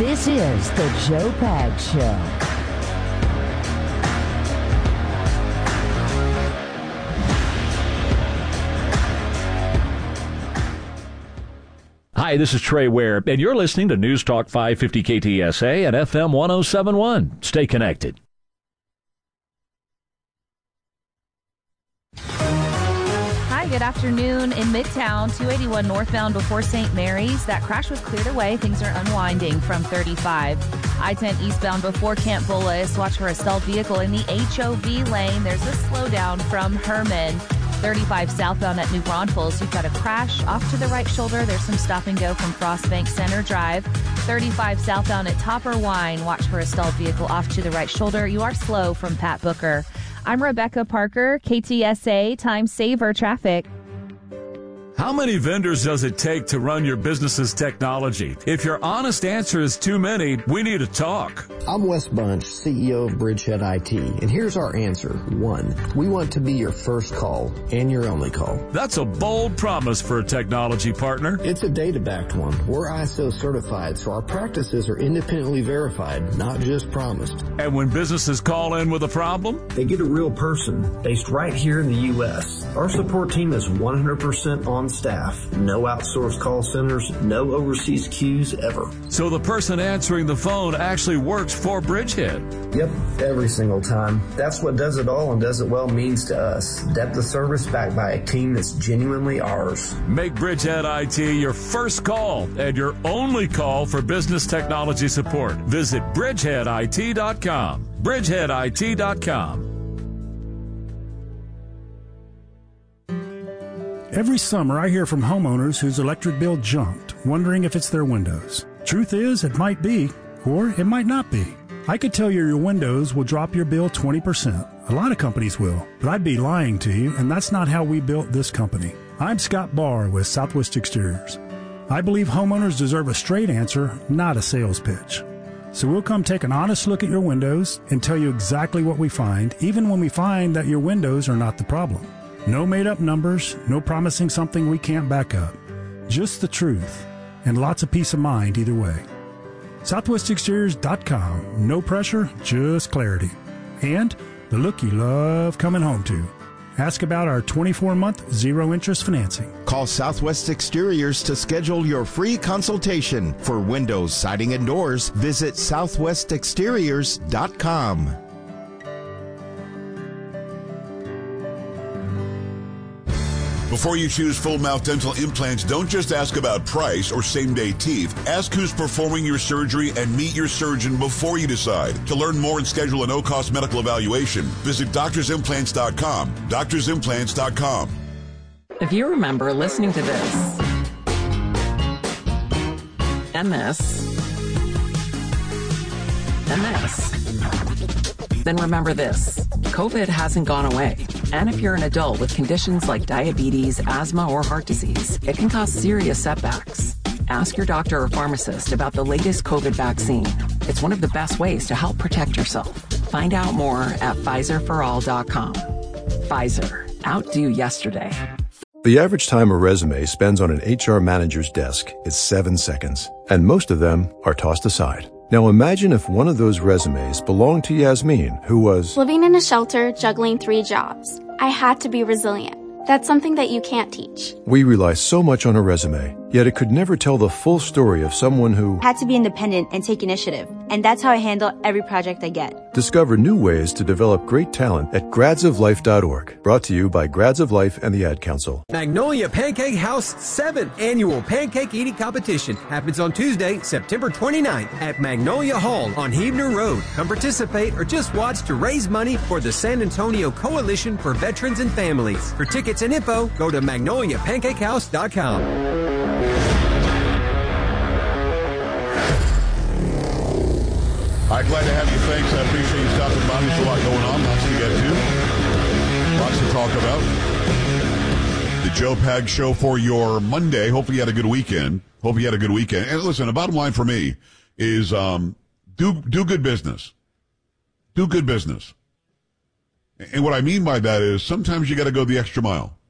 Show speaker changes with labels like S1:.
S1: This is the Joe Pags Show.
S2: Hi, this is Trey Ware, and you're listening to News Talk 550 KTSA and FM 1071. Stay connected.
S3: Hi, good afternoon. In Midtown, 281 northbound before St. Mary's. That crash was cleared away. Things are unwinding from 35. I-10 eastbound before Camp Bullis. Watch for a stalled vehicle in the HOV lane. There's a slowdown from Herman. 35 southbound at New Braunfels. You've got a crash off to the right shoulder. There's some stop and go from Frostbank Center Drive. 35 southbound at Topper Wine. Watch for a stalled vehicle off to the right shoulder. You are slow from Pat Booker. I'm Rebecca Parker, KTSA Time Saver Traffic.
S4: How many vendors does it take to run your business's technology? If your honest answer is too many, we need to talk.
S5: I'm Wes Bunch, CEO of Bridgehead IT, and here's our answer. 1, we want to be your first call and your only call.
S4: That's a bold promise for a technology partner.
S5: It's a data-backed one. We're ISO certified, so our practices are independently verified, not just promised.
S4: And when businesses call in with a problem,
S6: they get a real person based right here in the U.S. Our support team is 100% on staff. No outsourced call centers, no overseas queues ever.
S4: So the person answering the phone actually works for Bridgehead.
S6: Yep, every single time. That's what does it all and does it well means to us. Depth of service backed by a team that's genuinely ours.
S4: Make Bridgehead IT your first call and your only call for business technology support. Visit bridgeheadit.com. bridgeheadit.com.
S7: Every summer, I hear from homeowners whose electric bill jumped, wondering if it's their windows. Truth is, it might be, or it might not be. I could tell you your windows will drop your bill 20%. A lot of companies will, but I'd be lying to you, and that's not how we built this company. I'm Scott Barr with Southwest Exteriors. I believe homeowners deserve a straight answer, not a sales pitch. So we'll come take an honest look at your windows and tell you exactly what we find, even when we find that your windows are not the problem. No made-up numbers, no promising something we can't back up. Just the truth, and lots of peace of mind either way. SouthwestExteriors.com. No pressure, just clarity. And the look you love coming home to. Ask about our 24-month zero-interest financing.
S8: Call Southwest Exteriors to schedule your free consultation. For windows, siding, and doors, visit SouthwestExteriors.com.
S9: Before you choose full mouth dental implants, don't just ask about price or same-day teeth. Ask who's performing your surgery and meet your surgeon before you decide. To learn more and schedule a no-cost medical evaluation, visit doctorsimplants.com. doctorsimplants.com.
S10: If you remember listening to this, and this, then remember this. COVID hasn't gone away. And if you're an adult with conditions like diabetes, asthma, or heart disease, it can cause serious setbacks. Ask your doctor or pharmacist about the latest COVID vaccine. It's one of the best ways to help protect yourself. Find out more at PfizerForAll.com. Pfizer. Outdo yesterday.
S11: The average time a resume spends on an HR manager's desk is 7 seconds, and most of them are tossed aside. Now imagine if one of those resumes belonged to Yasmin, who was
S12: living in a shelter, juggling 3 jobs. I had to be resilient. That's something that you can't teach.
S11: We rely so much on a resume, yet it could never tell the full story of someone who
S13: had to be independent and take initiative. And that's how I handle every project I get.
S11: Discover new ways to develop great talent at gradsoflife.org. Brought to you by Grads of Life and the Ad Council.
S14: Magnolia Pancake House 7th Annual Pancake Eating Competition happens on Tuesday, September 29th at Magnolia Hall on Heavener Road. Come participate or just watch to raise money for the San Antonio Coalition for Veterans and Families. For tickets and info, go to magnoliapancakehouse.com.
S9: All right, glad to have you. Thanks. I appreciate you stopping by. There's a lot going on. Lots to get to. Lots to talk about. The Joe Pags Show for your Monday. Hopefully you had a good weekend. And listen, the bottom line for me is do good business. Do good business. And what I mean by that is sometimes you got to go the extra mile.